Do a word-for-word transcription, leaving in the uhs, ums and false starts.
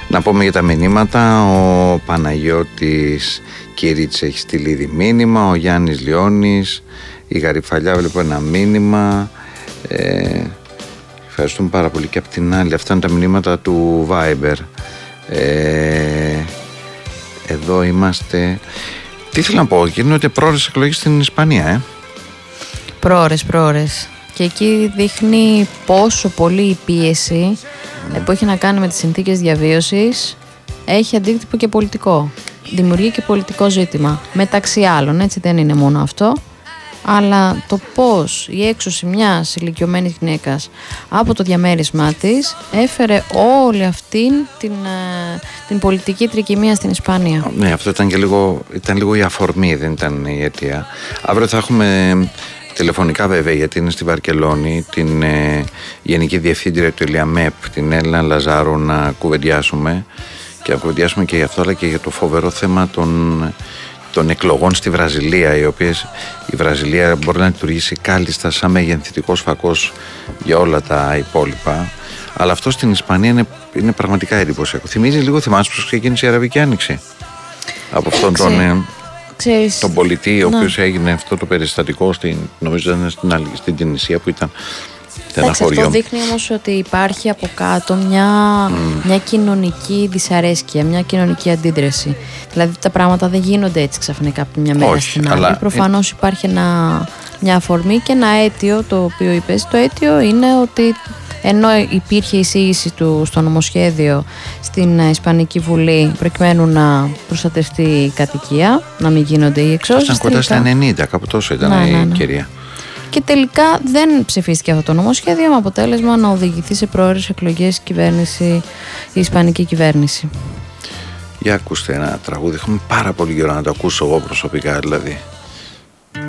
Να πούμε για τα μηνύματα. Ο Παναγιώτης Κυρίτσης έχει στείλει ήδη μήνυμα. Ο Γιάννης Λιώνης, η Γαριφαλιά βλέπω ένα μήνυμα. ε, Ευχαριστούμε πάρα πολύ. Και απ' την άλλη, αυτά είναι τα μηνύματα του Viber. ε, Εδώ είμαστε. Τι θέλω να πω, γίνονται πρόορες εκλογές στην Ισπανία, ε? Πρόορες, πρόορες. Και εκεί δείχνει πόσο πολύ η πίεση mm. που έχει να κάνει με τις συνθήκες διαβίωσης έχει αντίκτυπο και πολιτικό. Δημιουργεί και πολιτικό ζήτημα. Μεταξύ άλλων, έτσι, δεν είναι μόνο αυτό. Αλλά το πώς η έξωση μιας ηλικιωμένης γυναίκας από το διαμέρισμά της έφερε όλη αυτήν την, την πολιτική τρικυμία στην Ισπανία. Ναι, αυτό ήταν και λίγο, ήταν λίγο η αφορμή, δεν ήταν η αιτία. Αύριο θα έχουμε τηλεφωνικά βέβαια, γιατί είναι στη Βαρκελόνη, την ε, Γενική Διευθύντρια του ΕΛΙΑΜΕΠ, την Έλληνα Λαζάρου, να κουβεντιάσουμε και να κουβεντιάσουμε και για αυτό, αλλά και για το φοβερό θέμα των, των εκλογών στη Βραζιλία, οι οποίες η Βραζιλία μπορεί να λειτουργήσει κάλλιστα σαν μεγενθητικός φακός για όλα τα υπόλοιπα, αλλά αυτό στην Ισπανία είναι, είναι πραγματικά εντυπωσιακό. Θυμίζει λίγο, θυμάσαι πώς ξεκίνησε η Αραβική Άνοιξη από αυτόν τον... Ε, Ξέρεις, τον πολιτή, ο οποίος έγινε αυτό το περιστατικό στην, νομίζω ήταν στην, άλλη, στην Τινησία που ήταν ένα χωριό. Αυτό δείχνει όμως ότι υπάρχει από κάτω μια, mm. μια κοινωνική δυσαρέσκεια, μια κοινωνική αντίδραση. Δηλαδή τα πράγματα δεν γίνονται έτσι ξαφνικά από μια μέρα Όχι, στην άλλη. Αλλά... Προφανώς υπάρχει ένα, μια αφορμή και ένα αίτιο, το οποίο είπες. Το αίτιο είναι ότι ενώ υπήρχε εισήγηση του στο νομοσχέδιο στην Ισπανική Βουλή προκειμένου να προστατευτεί η κατοικία, να μην γίνονται οι εξώσεις. Ήταν κοντά στα ενενήντα, κάπου τόσο ήταν ναι, η ναι, ναι. κυρία. Και τελικά δεν ψηφίστηκε αυτό το νομοσχέδιο, με αποτέλεσμα να οδηγηθεί σε πρόορες εκλογές η κυβέρνηση, η Ισπανική κυβέρνηση. Για ακούστε ένα τραγούδι, έχουμε πάρα πολύ καιρό να το ακούσω εγώ προσωπικά δηλαδή.